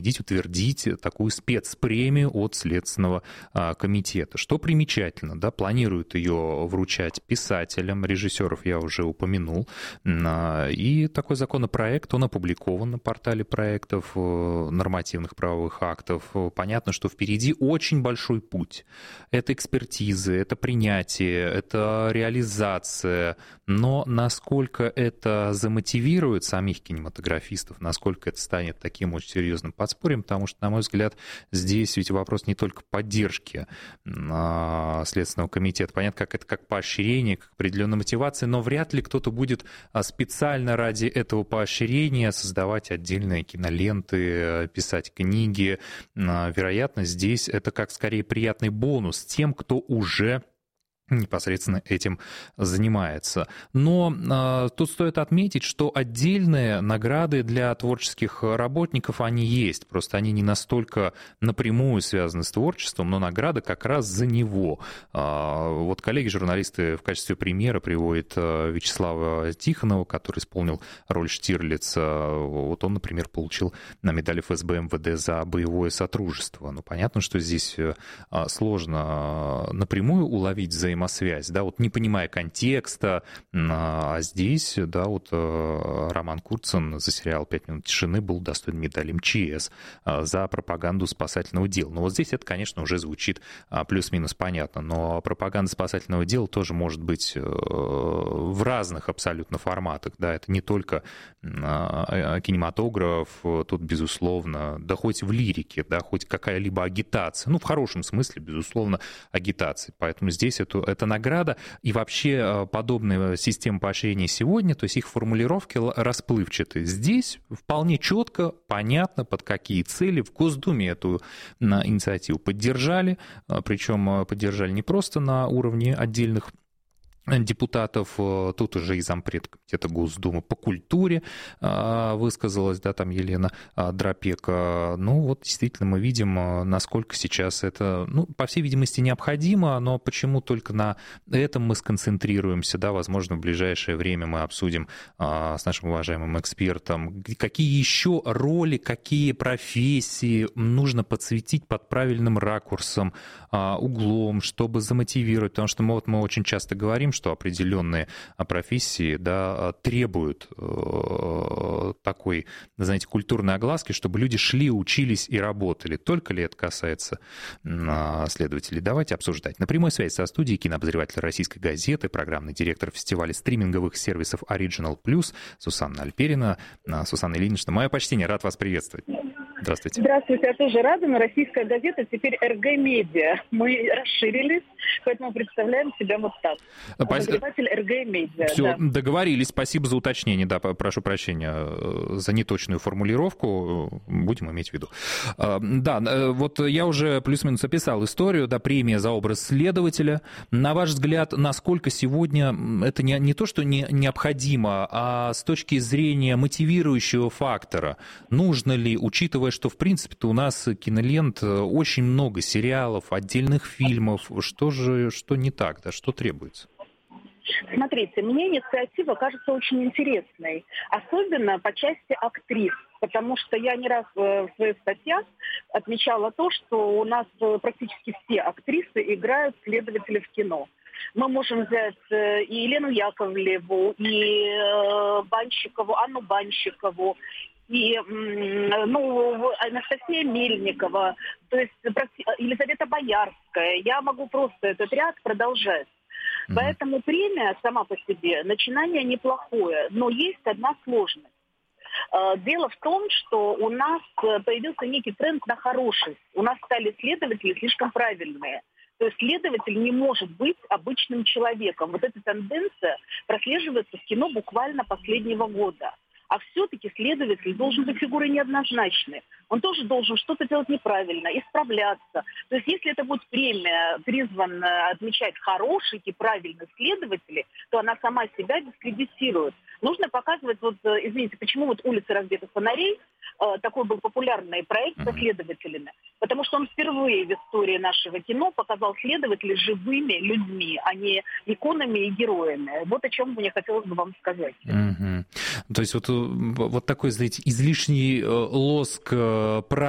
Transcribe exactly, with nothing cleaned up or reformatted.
учредить, утвердить такую спецпремию от Следственного комитета. Что примечательно, да, планируют ее вручать писателям, режиссеров я уже упомянул, и такой законопроект, он опубликован на портале проектов нормативных правовых актов. Понятно, что впереди очень большой путь. Это экспертизы, это принятие, это реализация, но насколько это замотивирует самих кинематографистов, насколько это станет таким очень серьезным подспорьем, потому что, на мой взгляд, здесь ведь вопрос не только поддержки Следственного комитета. Понятно, как это как поощрение, как определенная мотивация, но вряд ли кто-то будет специально ради этого поощрения создавать отдельные киноленты, писать книги. Вероятно, здесь это как скорее приятный бонус тем, кто уже непосредственно этим занимается. Но э, тут стоит отметить, что отдельные награды для творческих работников, они есть. Просто они не настолько напрямую связаны с творчеством, но награда как раз за него. Э, вот коллеги-журналисты в качестве примера приводят э, Вячеслава Тихонова, который исполнил роль Штирлица. Вот он, например, получил на медаль эф эс бэ эм вэ дэ за боевое сотрудничество. Ну, понятно, что здесь э, сложно напрямую уловить взаимодействие, связь, да, вот не понимая контекста, а здесь, да, вот Роман Курцин за сериал «Пять минут тишины» был удостоен медали эм че эс за пропаганду спасательного дела. Но вот здесь это, конечно, уже звучит плюс-минус понятно, но пропаганда спасательного дела тоже может быть в разных абсолютно форматах, да, это не только кинематограф, тут, безусловно, да хоть в лирике, да, хоть какая-либо агитация, ну, в хорошем смысле, безусловно, агитация, поэтому здесь это это награда, и вообще подобные системы поощрения сегодня, то есть их формулировки расплывчаты. Здесь вполне четко, понятно, под какие цели. В Госдуме эту инициативу поддержали, причем поддержали не просто на уровне отдельных депутатов, тут уже и зампред комитета Госдумы по культуре высказалась, да, там Елена Дропека. Ну, вот действительно мы видим, насколько сейчас это, ну, по всей видимости, необходимо, но почему только на этом мы сконцентрируемся, да, возможно, в ближайшее время мы обсудим с нашим уважаемым экспертом, какие еще роли, какие профессии нужно подсветить под правильным ракурсом, углом, чтобы замотивировать, потому что мы, вот, мы очень часто говорим, что определенные профессии, да, требуют э, такой, знаете, культурной огласки, чтобы люди шли, учились и работали. Только ли это касается э, следователей? Давайте обсуждать. На прямой связи со студией кинообозреватель «Российской газеты», программный директор фестиваля стриминговых сервисов Original Plus Сусанна Альперина. Сусанна Ильинична, мое почтение, рад вас приветствовать. Здравствуйте. Здравствуйте, я тоже рада, но «Российская газета» теперь эр гэ Медиа. Мы расширились, поэтому представляем себя вот так. Обозреватель эр гэ Медиа. Все, да. Договорились, спасибо за уточнение, да, прошу прощения за неточную формулировку, будем иметь в виду. Да, вот я уже плюс-минус описал историю, да, премия за образ следователя. На ваш взгляд, насколько сегодня это не, не то, что не, необходимо, а с точки зрения мотивирующего фактора, нужно ли, учитывая, что, в принципе-то, у нас кинолент очень много сериалов, отдельных фильмов. Что же, что не так, да, что требуется? Смотрите, мне инициатива кажется очень интересной, особенно по части актрис, потому что я не раз в своих статьях отмечала то, что у нас практически все актрисы играют следователей в кино. Мы можем взять и Елену Яковлеву, и Банщикову, Анну Банщикову, и ну, Анастасия Мельникова, то есть Елизавета Боярская. Я могу просто этот ряд продолжать. Mm-hmm. Поэтому премия сама по себе, начинание неплохое, но есть одна сложность. Дело в том, что у нас появился некий тренд на хорошесть. У нас стали следователи слишком правильные. То есть следователь не может быть обычным человеком. Вот эта тенденция прослеживается в кино буквально последнего года. А все-таки следователь должен быть фигурой неоднозначной. Он тоже должен что-то делать неправильно, исправляться. То есть если это будет премия, призвана отмечать хороших и правильных следователей, то она сама себя дискредитирует. Нужно показывать, вот, извините, почему вот «Улицы разбитых фонарей» такой был популярный проект со следователями. Потому что он впервые в истории нашего кино показал следователей живыми людьми, а не иконами и героями. Вот о чем мне хотелось бы вам сказать. Mm-hmm. То есть вот, вот такой, знаете, излишний лоск